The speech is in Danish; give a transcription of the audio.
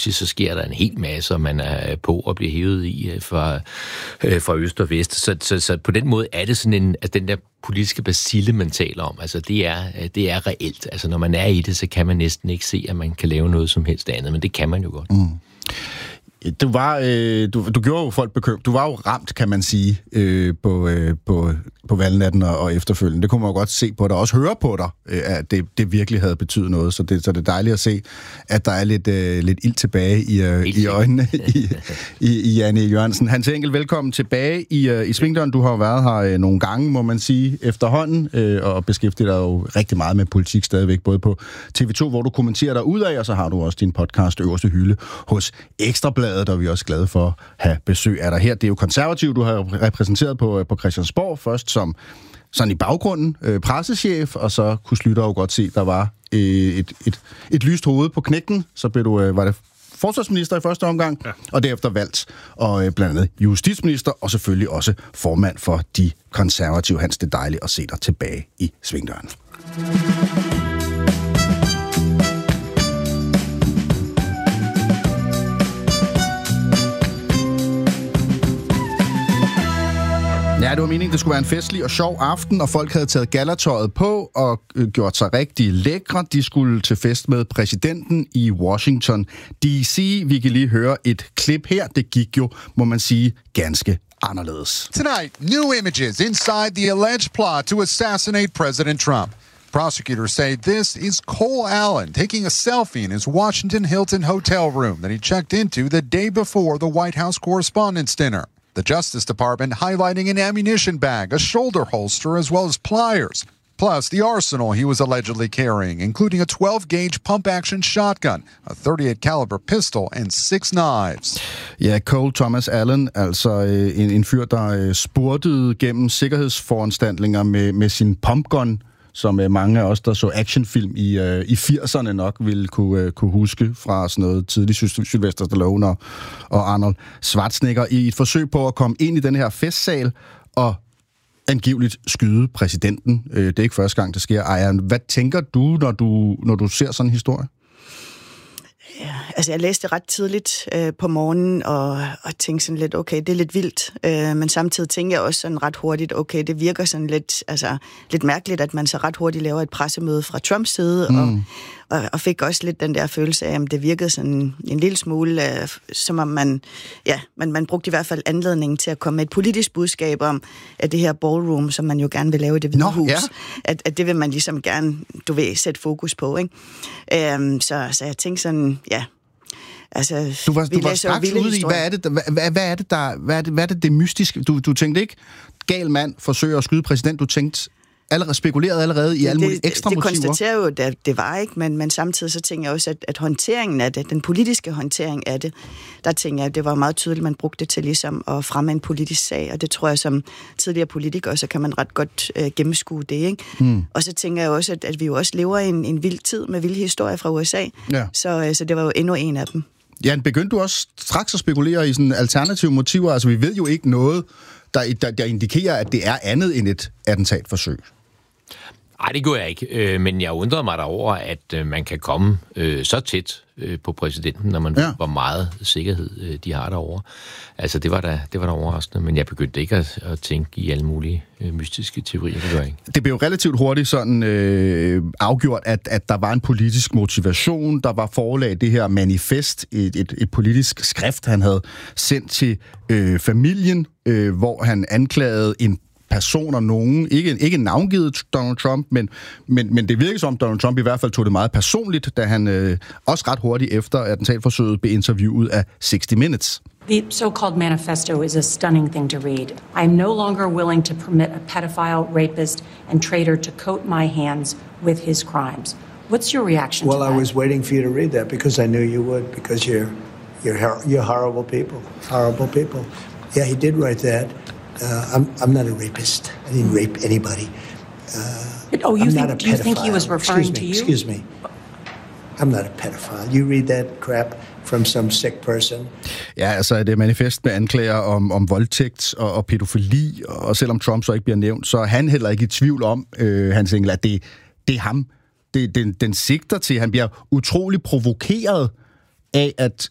pludselig så sker der en hel masse, og man er på og bliver hævet i fra øst og vest. Så på den måde er det sådan den der politiske bacille, man taler om, altså det er reelt. Altså når man er i det, så kan man næsten ikke se, at man kan lave noget som helst andet, men det kan man jo godt. Mm. Du gjorde jo folk bekymret. Du var jo ramt, kan man sige, på valgnatten og efterfølgende. Det kunne man jo godt se på dig, også høre på dig, at det virkelig havde betydet noget. Så det er dejligt at se, at der er lidt ild tilbage i øjnene i Jan E. Jørgensen. Hans Engel, velkommen tilbage i Svingdøren. Du har jo været her nogle gange, må man sige, efterhånden, og beskæftiger dig jo rigtig meget med politik stadigvæk, både på TV2, hvor du kommenterer dig ud af, og så har du også din podcast Øverste Hylde hos Ekstrabladet, og vi er også glade for at have besøg af dig her. Det er jo konservativ, du har repræsenteret på Christiansborg, først som sådan i baggrunden, pressechef, og så kunne Slytter jo godt se, der var et lyst hoved på knægten, så blev du, var det forsvarsminister i første omgang, ja. Og derefter valgt, og blandt andet justitsminister, og selvfølgelig også formand for de konservative. Hans, det er dejligt at se dig tilbage i Svingdøren. Ja, det var meningen, det skulle være en festlig og sjov aften, og folk havde taget gallertøjet på og gjort sig rigtig lækre. De skulle til fest med præsidenten i Washington D.C. Vi kan lige høre et klip her. Det gik jo, må man sige, ganske anderledes. Tonight, new images inside the alleged plot to assassinate President Trump. Prosecutors say this is Cole Allen taking a selfie in his Washington Hilton hotel room that he checked into the day before the White House Correspondents' Dinner. The Justice Department highlighting an ammunition bag, a shoulder holster, as well as pliers. Plus, the arsenal he was allegedly carrying, including a 12-gauge pump-action shotgun, a .38 caliber pistol, and 6 knives. Ja, Cole Thomas Allen, altså en fyr, der spurtede gennem sikkerhedsforanstaltninger med sin pumpgun, som mange af os, der så actionfilm i 80'erne nok ville kunne huske fra sådan noget tidlig Sylvester Stallone og Arnold Schwarzenegger, i et forsøg på at komme ind i den her festsal og angiveligt skyde præsidenten. Det er ikke første gang, det sker. Ejern, hvad tænker du, når du ser sådan en historie? Ja, altså jeg læste ret tidligt på morgenen og tænkte sådan lidt, okay, det er lidt vildt, men samtidig tænker jeg også sådan ret hurtigt, okay, det virker sådan lidt mærkeligt, at man så ret hurtigt laver et pressemøde fra Trumps side, og fik også lidt den der følelse af, at det virkede sådan en lille smule, som om man brugte i hvert fald anledningen til at komme med et politisk budskab om, at det her ballroom, som man jo gerne vil lave i Det Hvide Hus, at det vil man ligesom gerne, sætte fokus på, ikke? Så jeg tænkte sådan, ja. Altså, du var straks ude i, hvad er det mystiske? Du tænkte ikke, gal mand forsøger at skyde præsident, du tænkte spekuleret allerede i alle mulige ekstra motiver? Det konstaterer jo, at det var ikke, men samtidig så tænker jeg også, at håndteringen af det, den politiske håndtering af det, der tænker jeg, at det var meget tydeligt, man brugte det til ligesom at fremme en politisk sag, og det tror jeg som tidligere politiker, så kan man ret godt gennemskue det, ikke? Og så tænker jeg også, at vi jo også lever i en vild tid med vilde historier fra USA, så det var jo endnu en af dem. Ja, begyndte du også straks at spekulere i sådan alternative motiver? Altså, vi ved jo ikke noget, der indikerer, at det er andet end et attentatforsøg. Nej, det gjorde jeg ikke, men jeg undrede mig derover, at man kan komme så tæt på præsidenten, når man ved, hvor meget sikkerhed de har derovre. Altså, det var da overraskende, men jeg begyndte ikke at tænke i alle mulige mystiske teorier, det gør jeg ikke. Det blev relativt hurtigt sådan afgjort, at der var en politisk motivation, der var forelaget det her manifest, et politisk skrift, han havde sendt til familien, hvor han anklagede en personer, nogen, ikke navngivet Donald Trump, men det virker som, Donald Trump i hvert fald tog det meget personligt, da han også ret hurtigt efter attentatforsøget blev interviewet af 60 Minutes. The so-called manifesto is a stunning thing to read. I am no longer willing to permit a pedophile, rapist, and traitor to coat my hands with his crimes. What's your reaction to that? Well, I was waiting for you to read that because I knew you would, because you're horrible people. Horrible people. Yeah, he did write that. I'm not a rapist. I didn't rape anybody. Do you think he was referring to you? Excuse me. I'm not a pedophile. You read that crap from some sick person. Ja, altså det er manifest med anklager om voldtægt og pædofili, og selvom Trump så ikke bliver nævnt, så er han heller ikke i tvivl om, Hans Engel, at det er ham. Den sigter til, han bliver utrolig provokeret af, at